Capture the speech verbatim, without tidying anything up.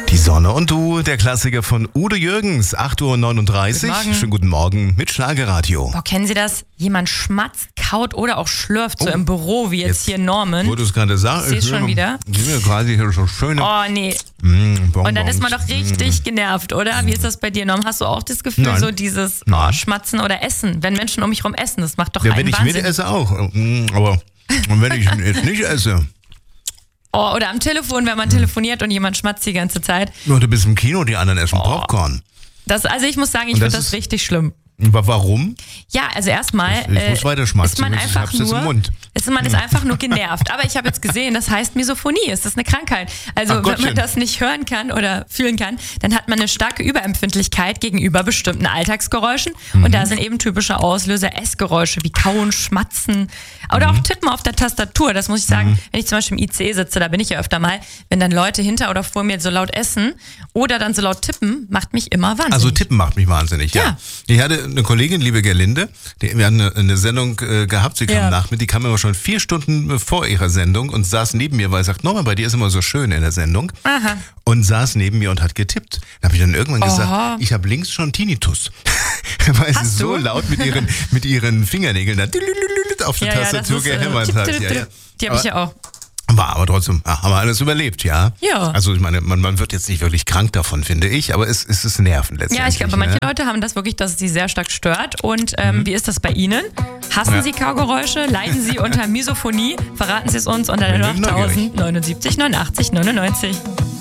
Die Sonne und du, der Klassiker von Udo Jürgens, acht Uhr neununddreißig. Guten Morgen. Schönen guten Morgen mit Schlagerradio. Boah, kennen Sie das? Jemand schmatzt, kaut oder auch schlürft so im Büro, wie jetzt, jetzt, hier Norman. Wo du es gerade sagst. Ich seh's schon wieder. Ich sehe quasi hier so schöne Oh, nee. mm, Bonbons. Und dann ist man doch richtig genervt, oder? Wie ist das bei dir, Norm? Hast du auch das Gefühl, Nein. so dieses Nein. oh, Schmatzen oder Essen? Wenn Menschen um mich rum essen, das macht doch Ja, einen wenn ich Wahnsinn. mit esse auch. Mm, Aber und wenn ich jetzt nicht esse, Oh, oder am Telefon, wenn man telefoniert und jemand schmatzt die ganze Zeit. nur du bist im Kino, die anderen essen Popcorn. Das, also ich muss sagen, ich Und finde das das ist- richtig schlimm. Aber warum? Ja, also erstmal Ich- ich muss weiter schmatzen, ist man sonst einfach hab's jetzt im nur, Mund. ist, man ist einfach nur genervt. Aber ich habe jetzt gesehen, das heißt Misophonie. Ist das eine Krankheit? Also Ach wenn Gottchen. man das nicht hören kann oder fühlen kann, dann hat man eine starke Überempfindlichkeit gegenüber bestimmten Alltagsgeräuschen. Mhm. Und da sind eben typische Auslöser Essgeräusche wie Kauen, Schmatzen oder Mhm. auch Tippen auf der Tastatur. Das muss ich sagen, wenn ich zum Beispiel im I C E sitze, da bin ich ja öfter mal, wenn dann Leute hinter oder vor mir so laut essen oder dann so laut tippen, macht mich immer wahnsinnig. Also Tippen macht mich wahnsinnig, ja. Ja. Ich hatte eine Kollegin, liebe Gerlinde, die, wir hatten eine, eine Sendung äh, gehabt, sie kam Ja. nach mir, die kam immer schon vier Stunden vor ihrer Sendung und saß neben mir, weil sie sagt, Norman, bei dir ist immer so schön in der Sendung. Aha. Und saß neben mir und hat getippt. Da habe ich dann irgendwann Oha. gesagt, ich habe links schon Tinnitus. Weil sie Hast so du? laut mit ihren, mit ihren Fingernägeln da auf die Ja, ja, Tastatur das ist, äh, gehämmert tipp, hat. tipp, Ja, tipp. ja. Die habe ich ja auch. War aber trotzdem, ah, haben wir alles überlebt, ja? Ja. Also ich meine, man, man wird jetzt nicht wirklich krank davon, finde ich, aber es, es ist Nerven letztendlich. Ja, ich glaube, manche ne? Leute haben das wirklich, dass es sie sehr stark stört. Und ähm, wie ist das bei Ihnen? Hassen Ja. Sie Kaugeräusche? Leiden Sie unter Misophonie? Verraten Sie es uns unter der Bin neugierig. null acht tausend neunundsiebzig neunundachtzig neunundneunzig.